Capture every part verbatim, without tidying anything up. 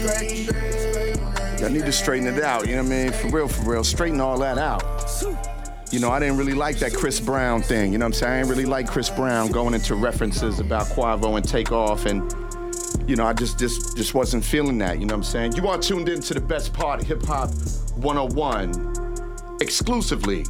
Y'all need to straighten it out, you know what I mean? For real, for real, straighten all that out. You know, I didn't really like that Chris Brown thing, you know what I'm saying? I didn't really like Chris Brown going into references about Quavo and Takeoff, and, you know, I just, just, just wasn't feeling that, you know what I'm saying? You are tuned in to the best part of Hip Hop one oh one, exclusively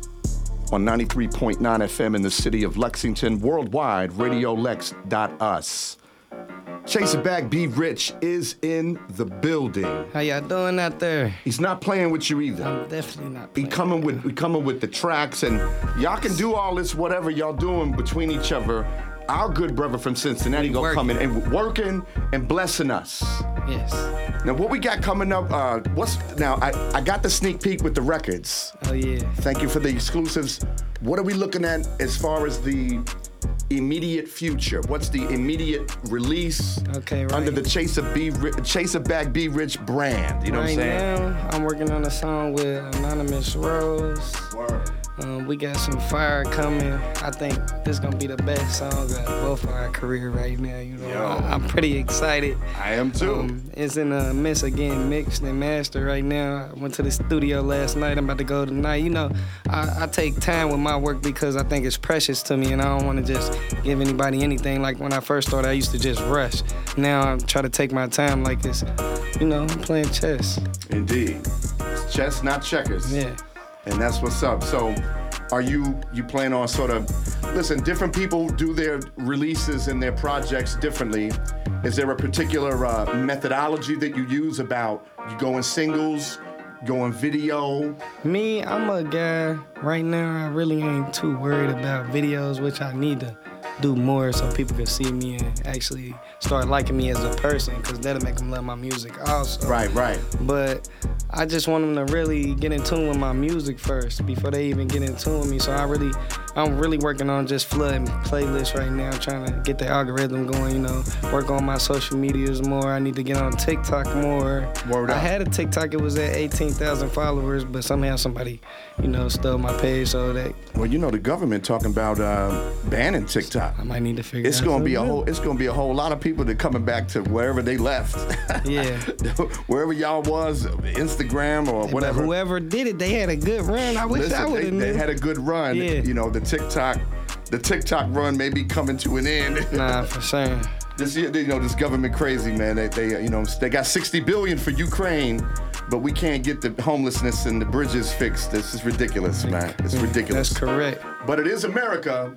on ninety-three point nine F M in the city of Lexington, worldwide, radio lex dot us. Chase a Bag, Be Rich is in the building. How y'all doing out there? He's not playing with you either. I'm definitely not He playing. coming with, we coming with the tracks, and y'all can do all this, whatever y'all doing between each other. Our good brother from Cincinnati gonna come in and working and blessing us. Yes. Now, what we got coming up, uh, what's, now, I, I got the sneak peek with the records. Oh, yeah. Thank you for the exclusives. What are we looking at as far as the immediate future? What's the immediate release Okay, right. under the Chase a, Be Ri- Chase a Bag, Be Rich brand? You know right what I'm saying? now, I'm working on a song with Anonymous Rose. Word. Um, we got some fire coming. I think this gonna be the best song of both of our career right now. You know, Yo. I, I'm pretty excited. I am too. Um, it's in a mix again, mixed and mastered right now. I went to the studio last night. I'm about to go tonight. You know, I, I take time with my work because I think it's precious to me, and I don't want to just give anybody anything. Like when I first started, I used to just rush. Now I try to take my time like this. You know, I'm playing chess. Indeed. It's chess, not checkers. Yeah. And that's what's up. So are you you plan on sort of, listen, different people do their releases and their projects differently. Is there a particular uh, methodology that you use about you going singles, going video? Me, I'm a guy, right now I really ain't too worried about videos, which I need to do more so people can see me and actually start liking me as a person, because that'll make them love my music also. Right, right. But I just want them to really get in tune with my music first before they even get in tune with me. So I really, I'm really working on just flooding playlists right now, trying to get the algorithm going, you know, work on my social medias more. I need to get on TikTok more. Word I up. had a TikTok, it was at eighteen thousand followers, but somehow somebody, you know, stole my page, so that Well, you know, the government talking about uh, banning TikTok. I might need to figure It's out gonna be a something whole. It's gonna be a whole lot of people that coming back to wherever they left. Yeah. Wherever y'all was, Instagram or But whatever. whoever did it, they had a good run. I wish Listen, I would they, have they knew. had a good run. Yeah. You know, the TikTok, the TikTok run may be coming to an end. Nah, for sure. This, you know, this government crazy, man. They, they, you know, they got sixty billion for Ukraine, but we can't get the homelessness and the bridges fixed. This is ridiculous, man. It's ridiculous. That's correct. But it is America,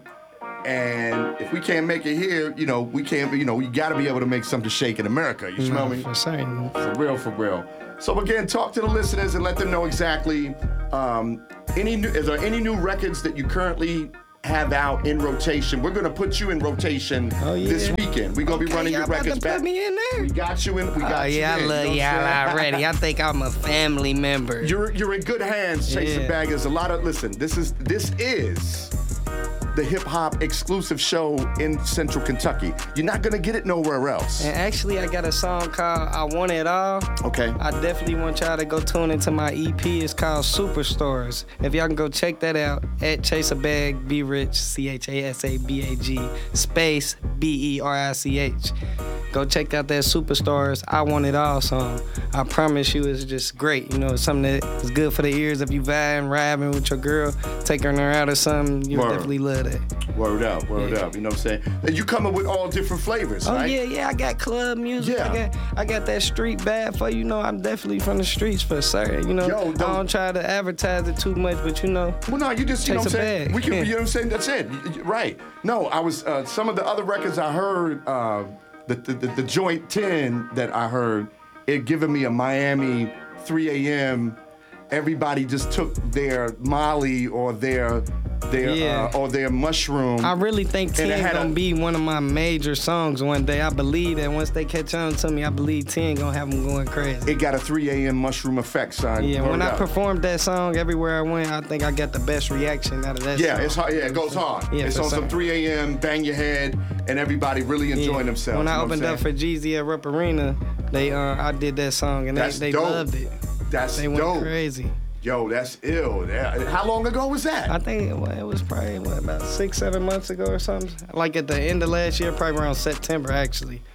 and if we can't make it here, you know, we can't. You know, we got to be able to make something shake in America. You smell Nah, me? for sure. For real, for real. So again, talk to the listeners and let them know exactly. Um, any new, is there any new records that you currently have out in rotation? We're gonna put you in rotation Oh, yeah. this weekend. We're gonna be Okay, running y'all your about records to back. put me in there? We got you in. We got Oh, you yeah, in. I love you know y'all what I'm saying? already. I think I'm a family member. You're you're in good hands, Chase the Yeah. Bag. There's a lot of listen. This is this is the hip hop exclusive show in Central Kentucky. You're not gonna get it nowhere else. And actually, I got a song called I Want It All. Okay. I definitely want y'all to go tune into my E P. It's called Superstars. If y'all can go check that out at Chase a Bag, Be Rich, C H A S A B A G, space B E R I C H. Go check out that Superstars I Want It All song. I promise you it's just great. You know, it's something that is good for the ears. If you vibing, riding with your girl, taking her out or something, you'll Word. definitely love that. Word up, word Yeah. up. You know what I'm saying? And you coming with all different flavors, Oh right? yeah, yeah. I got club music. Yeah. I got, I got that street bad for you. Know, I'm definitely from the streets for certain. You know, Yo, I don't- don't try to advertise it too much, but you know, Well, no, you just, you know Chase what I'm a saying? bag. We can, Yeah. you know what I'm saying? That's it. Y- y- Right. No, I was, uh, some of the other records I heard, uh, the, the, the, the Joint ten that I heard, it giving me a Miami three a.m. Everybody just took their Molly or their, their, Yeah. uh, or their mushroom. I really think And it ten had gonna a- be one of my major songs one day. I believe that once they catch on to me, I believe ten gonna have them going crazy. It got a three a.m. mushroom effect, son. Yeah, Word when I up. performed that song everywhere I went, I think I got the best reaction out of that Yeah, song. it's hard. Yeah, it goes hard. Yeah, it's for on some certain. three a.m. bang your head, and everybody really enjoying Yeah. themselves. When you I know what opened I'm up for saying? Jeezy at Rupp Arena, they uh, I did that song and they, That's they dope. loved it. That's They went dope. crazy. Yo, that's ill. Yeah. How long ago was that? I think it was, it was probably what, about six, seven months ago or something. Like at the end of last year, probably around September actually.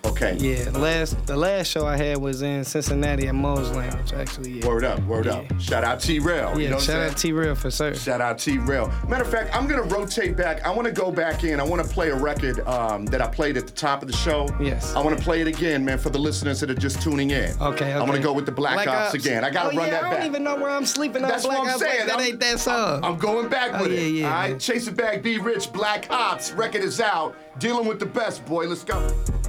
Okay. Yeah, last the last show I had was in Cincinnati at Moe's Lounge, actually. Yeah. Word up, word yeah. up. Shout out T-Rail. Yeah, you know what shout I'm out T-Rail for sure. Shout out T-Rail. Matter of fact, I'm gonna rotate back. I wanna go back in. I wanna play a record um, that I played at the top of the show. Yes. I wanna play it again, man, for the listeners that are just tuning in. Okay, okay. I wanna go with the Black, Black Ops, Ops again. I gotta oh, run yeah, that I back. don't even know where I'm sleeping on That's Black what I'm Ops. saying. Like, that I'm, ain't that song. I'm going back Oh, with yeah, it. yeah, All right, man. Chase It Back, Be Rich, Black Ops. Record is out. Dealing with the best, boy. Let's go.